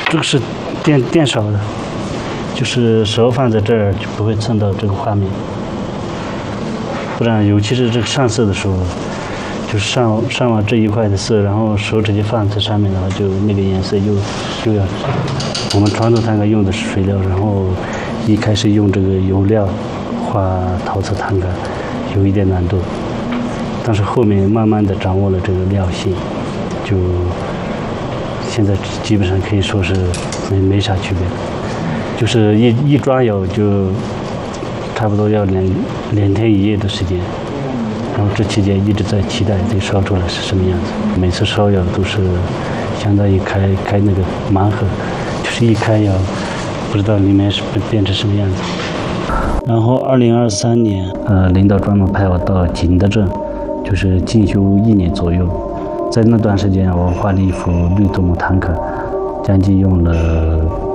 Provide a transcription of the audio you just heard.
这个是电烧的，就是手放在这儿就不会蹭到这个画面，不然尤其是这个上色的时候，就是上完这一块的色，然后手直接放在上面的话，就那个颜色又要。我们传统坦克用的是水料，然后一开始用这个油料画陶瓷坦克有一点难度，但是后面慢慢的掌握了这个料性，就现在基本上可以说是没啥区别，就是一抓窑就差不多要两天一夜的时间，然后这期间一直在期待这烧出来是什么样子。每次烧窑都是相当于开那个盲盒，就是一开窑不知道里面是变成什么样子。然后2023年，领导专门派我到景德镇，就是进修1年左右。在那段时间，我画了一幅绿土木坦克，将近用了